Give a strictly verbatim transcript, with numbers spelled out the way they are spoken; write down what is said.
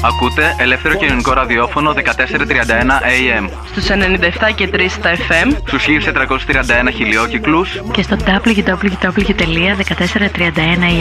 Ακούτε ελεύθερο κοινωνικό ραδιόφωνο δεκατέσσερα τριάντα ένα έι εμ. Στους ενενήντα επτά και τρία στα εφ εμ. Στους χίλια τετρακόσιους τριάντα ένα χιλιόκυκλους. Και στο double-u double-u double-u τελεία δεκατέσσερα τριάντα ένα έι εμ.